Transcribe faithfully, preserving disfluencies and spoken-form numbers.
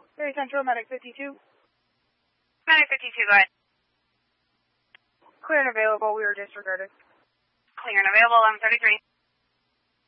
Very Central, Medic fifty-two. Medic fifty-two, go ahead. Clear and available, we were disregarded. Clear and available, eleven thirty-three.